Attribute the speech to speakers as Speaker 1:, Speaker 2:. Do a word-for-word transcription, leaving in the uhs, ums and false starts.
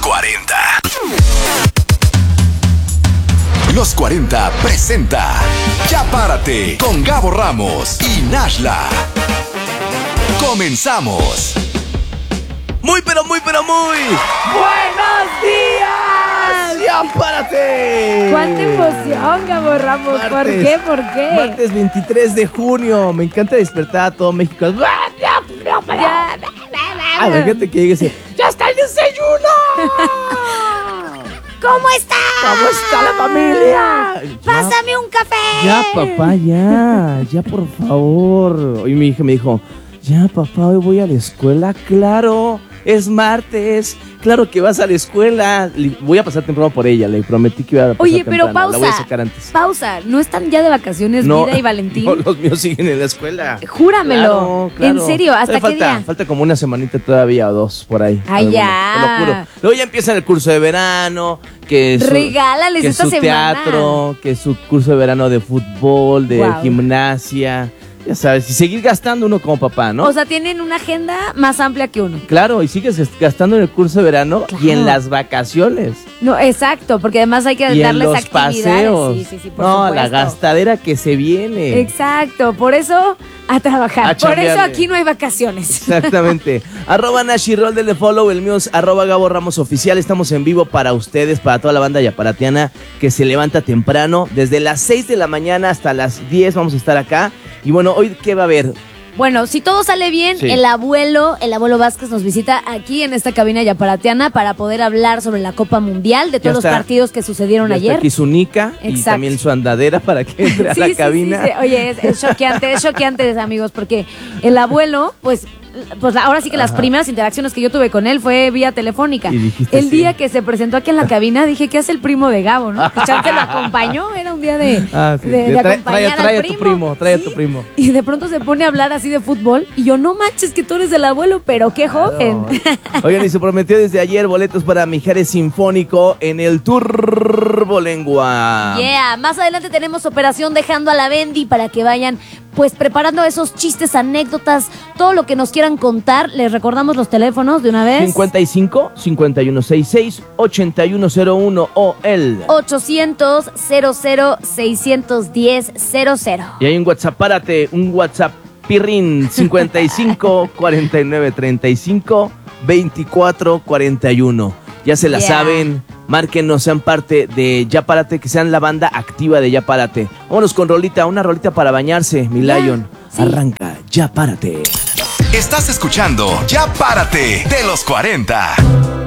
Speaker 1: cuarenta. Los cuarenta presenta Ya Párate con Gabo Ramos y Nashla. Comenzamos.
Speaker 2: Muy, pero muy, pero muy
Speaker 3: ¡buenos días!
Speaker 2: ¡Ya Párate!
Speaker 3: ¡Cuánta emoción, Gabo Ramos!
Speaker 2: Martes,
Speaker 3: ¿Por qué? ¿Por qué?
Speaker 2: Martes veintitrés de junio. Me encanta despertar a todo México.
Speaker 3: Ya.
Speaker 2: Ah, fíjate que llegue ese. ¡Ya está el desayuno!
Speaker 3: ¿Cómo está?
Speaker 2: ¿Cómo está la familia?
Speaker 3: Pásame ya, un café.
Speaker 2: Ya, papá, ya. Ya, por favor. Hoy mi hija me dijo, ya, papá, hoy voy a la escuela. Claro, es martes. Claro que vas a la escuela. Voy a pasar temprano por ella. Le prometí que iba a pasar
Speaker 3: Oye, pero
Speaker 2: temprano.
Speaker 3: pausa.
Speaker 2: La voy a sacar antes.
Speaker 3: Pausa. ¿No están ya de vacaciones
Speaker 2: no,
Speaker 3: Vida y Valentín?
Speaker 2: No, los míos siguen en la escuela.
Speaker 3: Júramelo.
Speaker 2: Claro, claro.
Speaker 3: ¿En serio? ¿Hasta
Speaker 2: falta,
Speaker 3: qué día?
Speaker 2: Falta como una semanita todavía o dos por ahí.
Speaker 3: Ay, ya.
Speaker 2: Te lo juro. Luego ya empieza el curso de verano. Que su,
Speaker 3: regálales
Speaker 2: que
Speaker 3: esta
Speaker 2: su
Speaker 3: semana.
Speaker 2: teatro, que su curso de verano de fútbol, de
Speaker 3: wow.
Speaker 2: gimnasia. Ya sabes, y seguir gastando uno como papá, ¿no?
Speaker 3: O sea, tienen una agenda más amplia que uno.
Speaker 2: Claro, y sigues gastando en el curso de verano
Speaker 3: claro.
Speaker 2: y en las vacaciones.
Speaker 3: No, exacto, porque además hay que
Speaker 2: y
Speaker 3: darles
Speaker 2: en los
Speaker 3: actividades.
Speaker 2: Paseos.
Speaker 3: Sí, sí, sí, por
Speaker 2: no,
Speaker 3: supuesto.
Speaker 2: la gastadera que se viene.
Speaker 3: Exacto, por eso a trabajar.
Speaker 2: A
Speaker 3: por eso
Speaker 2: chambearle.
Speaker 3: aquí no hay vacaciones.
Speaker 2: Exactamente. Arroba Nashirol, denle follow, el mío es arroba Gabo Ramos Oficial. Estamos en vivo para ustedes, para toda la banda yaparatiana que se levanta temprano. Desde las seis de la mañana hasta las diez vamos a estar acá. Y bueno, hoy, ¿qué va a haber?
Speaker 3: Bueno, si todo sale bien, sí. el abuelo, el abuelo Vázquez nos visita aquí en esta cabina yaparatiana para poder hablar sobre la Copa Mundial, de todos está, los partidos que sucedieron
Speaker 2: ya
Speaker 3: ayer.
Speaker 2: Está aquí su nica y también su andadera para que entre a
Speaker 3: sí,
Speaker 2: la
Speaker 3: sí,
Speaker 2: cabina.
Speaker 3: Sí, sí. Oye, es, es choqueante, es choqueante, amigos, porque el abuelo, pues... Pues ahora sí que las Ajá. primeras interacciones que yo tuve con él fue vía telefónica. El día sí. que se presentó aquí en la cabina dije, ¿qué hace el primo de Gabo? ¿No? Chance lo acompañó, era un día de, ah, sí. de, de
Speaker 2: trae,
Speaker 3: acompañar
Speaker 2: trae, trae
Speaker 3: al primo.
Speaker 2: A tu primo trae
Speaker 3: ¿sí?
Speaker 2: a tu primo.
Speaker 3: Y de pronto se pone a hablar así de fútbol y yo, no manches que tú eres el abuelo, pero qué claro. joven.
Speaker 2: Oigan, y se prometió desde ayer boletos para Mijares Sinfónico en el Turbolengua.
Speaker 3: Yeah, más adelante tenemos operación Dejando a la Bendy para que vayan pues preparando esos chistes, anécdotas, todo lo que nos quieran contar. Les recordamos los teléfonos de una vez.
Speaker 2: cincuenta y cinco, cincuenta y uno sesenta y seis, ochenta y uno cero uno o el
Speaker 3: ochocientos, cero cero, seiscientos diez, cero cero.
Speaker 2: Y hay un WhatsApp, párate, un WhatsApp pirrín, cincuenta y cinco, cuarenta y nueve, treinta y cinco, veinticuatro, cuarenta y uno. Ya se la yeah. saben, márquenos, sean parte de Ya Párate, que sean la banda activa de Ya Párate. Vámonos con rolita, una rolita para bañarse, mi yeah. Lion. Sí. Arranca, Ya Párate.
Speaker 1: Estás escuchando Ya Párate de los cuarenta.